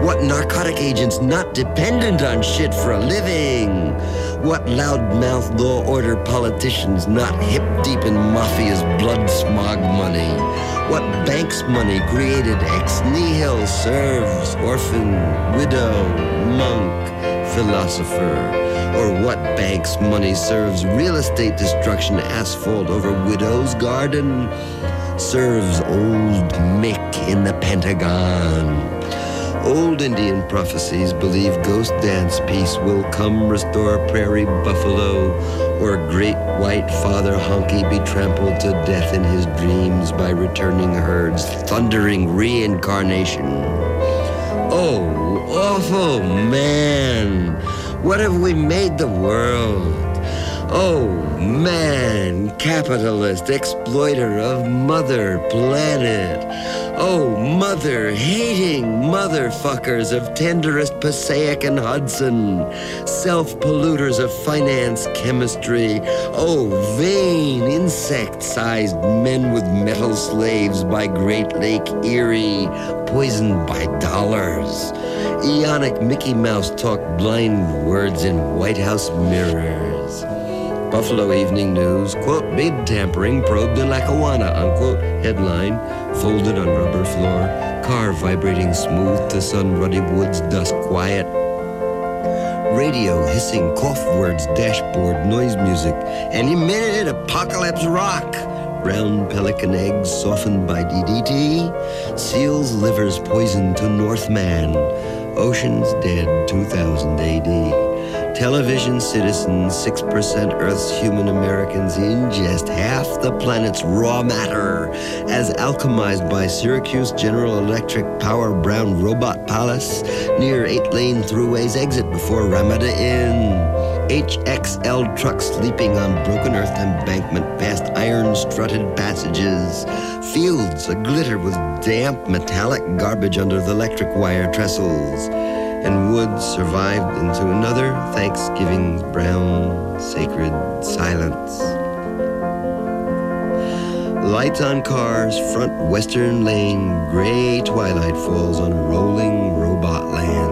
What narcotic agents not dependent on shit for a living? What loudmouth law order politicians not hip deep in mafia's blood smog money? What bank's money created ex nihilo serves orphan, widow, monk, philosopher? Or what bank's money serves real estate destruction, asphalt over widow's garden? Serves old Mick in the Pentagon. Old Indian prophecies believe ghost dance peace will come restore prairie buffalo, or great white father honky be trampled to death in his dreams by returning herds, thundering reincarnation. Oh, awful man, what have we made the world? Oh man, capitalist, exploiter of mother planet. Oh, mother-hating motherfuckers of tenderest Passaic and Hudson, self-polluters of finance, chemistry. Oh, vain, insect-sized men with metal slaves by Great Lake Erie, poisoned by dollars. Eonic Mickey Mouse talk blind words in White House mirrors. Buffalo Evening News, quote, bid tampering probed in Lackawanna, unquote, headline, folded on rubber floor, car vibrating smooth to sun ruddy woods, dusk quiet. Radio hissing cough words, dashboard noise music, any minute apocalypse rock. Brown pelican eggs softened by DDT, seals livers poisoned to Northman, oceans dead 2000 AD. Television citizens, 6% Earth's human Americans ingest half the planet's raw matter as alchemized by Syracuse General Electric Power Brown Robot Palace near 8-lane throughway's exit before Ramada Inn. HXL trucks sleeping on broken earth embankment past iron-strutted passages. Fields a-glitter with damp metallic garbage under the electric wire trestles. And woods survived into another Thanksgiving's brown, sacred silence. Lights on cars, front western lane, gray twilight falls on rolling robot land.